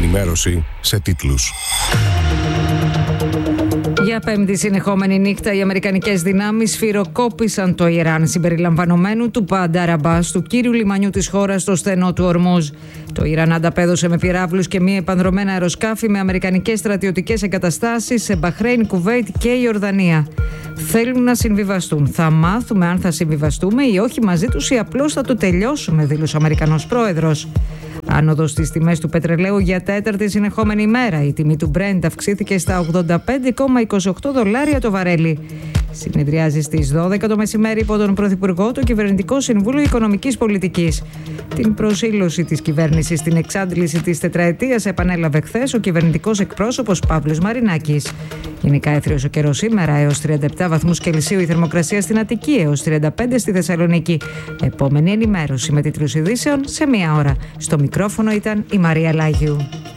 ενημέρωση σε τίτλους. Για πέμπτη συνεχόμενη νύχτα, οι αμερικανικές δυνάμεις σφυροκόπησαν το Ιράν, συμπεριλαμβανομένου του Μπαντάρ Αμπάς, του κύριου λιμανιού της χώρας, στο στενό του Ορμούζ. Το Ιράν ανταπέδωσε με πυράβλους και μη επανδρωμένα αεροσκάφη με αμερικανικές στρατιωτικές εγκαταστάσεις σε Μπαχρέιν, Κουβέιτ και Ιορδανία. Θέλουν να συμβιβαστούν. Θα μάθουμε αν θα συμβιβαστούμε ή όχι μαζί τους, ή απλώς θα το τελειώσουμε, δήλωσε ο Αμερικανός πρόεδρος. Άνοδος στις τιμές του πετρελαίου για τέταρτη συνεχόμενη ημέρα. Η τιμή του Brent αυξήθηκε στα $85,28 το βαρέλι. Συνεδριάζει στις 12 το μεσημέρι υπό τον Πρωθυπουργό το Κυβερνητικό Συμβούλιο Οικονομικής Πολιτικής. Την προσήλωση της κυβέρνησης στην εξάντληση της τετραετίας επανέλαβε χθες ο κυβερνητικός εκπρόσωπος Παύλος Μαρινάκης. Γενικά έθριος ο καιρός σήμερα, έως 37 βαθμούς Κελσίου η θερμοκρασία στην Αττική, έως 35 στη Θεσσαλονίκη. Επόμενη ενημέρωση με τίτλους ειδήσεων σε 1 ώρα. Στο μικρόφωνο ήταν η Μαρία Λάγιου.